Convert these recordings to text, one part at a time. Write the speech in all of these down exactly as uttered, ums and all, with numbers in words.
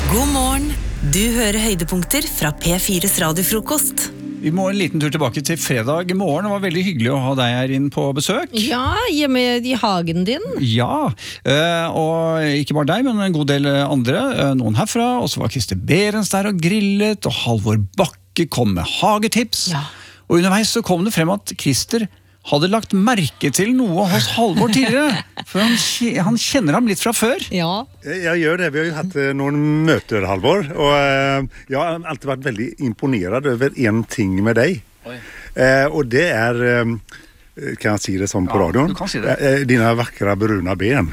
God morgen, du hører høydepunkter fra P fires radiofrokost. Vi må en liten tur tilbake til fredag morgen. Det var veldig hyggelig å ha deg her inn på besøk. Ja, hjemme i hagen din. Ja, og ikke bare deg, men en god del andre. Noen herfra, og så var Christer Berens der og grillet, og Halvor Bakke kom med hagetips. Ja. Og underveis så kom det frem at Christer hadde lagt merke til noe hos Halvor tidligere. For han, han kjenner ham litt fra før. Ja. Jeg gjør det. Vi har jo hatt noen møter, Halvor. Og jeg har alltid vært veldig imponeret over en ting med deg. Eh, og det er, kan jeg si det sånn på Ja, radioen? du kan si det. Eh, dine vakre bruna ben.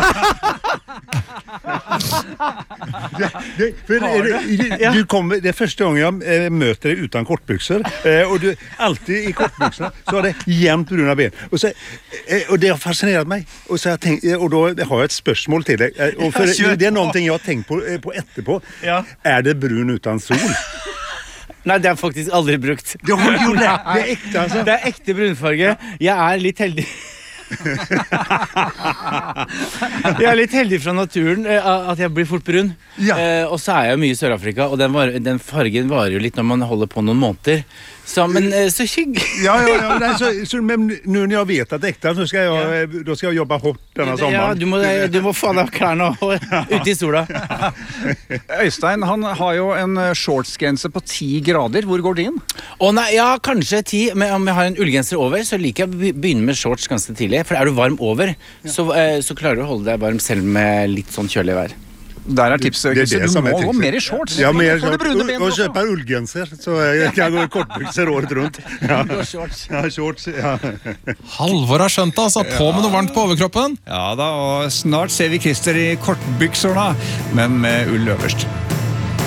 det, det, for, det, du kommer, det er første gang jeg eh, møter deg uten kortbukser, eh, og du alltid i kortbuksene så har det jevnt bruna ben. Og, så, eh, og det har fascinert meg. Og, så har jeg tenkt, og da har jeg et spørsmål til deg. Eh, og for, det er noen ting jeg har tenkt på, eh, på etterpå. Ja. Er det brun uten sol? Nei, det er faktisk aldri brukt. Det er, jo, det, det er ekte, altså. Det er ekte brunfarge. Jeg er litt heldig. Jeg er litt heldig fra naturen at jeg blir fort brun. Ja. Eh, og så er jeg mye i Sør-Afrika, og den, var, den fargen varer jo litt når man holder på noen måneder. Så, men eh, så kygg. Ja, ja, ja. Nei, så, så, men nu når jeg vet at det er ekte, så skal jeg, da skal jeg jobbe hårdt denne Ja, sommeren. du må, du må få deg klærne og ute i sola. Øystein, han har jo en shortsgrense på ti grader. Hvor går din? Å nei, ja, kanskje ti, men om jeg har en ullgenser over, så liker jeg å be- begynne med shorts ganske tidlig. For er du varm over, så, eh, så klarer du å holde deg varm selv med litt sånn kjølig vær. Der er tipset. Det er det Du som er må gå tipset. mer i shorts. Ja, mer Får du brune ben og også? kjøpe ullgenser, så jeg kan gå i kortbukser året rundt. Ja, Shorts. ja shorts, ja. Halvor har skjønt det, altså. På med noe varmt på overkroppen. Ja da, og snart ser vi Christer i kortbukser da, men med ull øverst.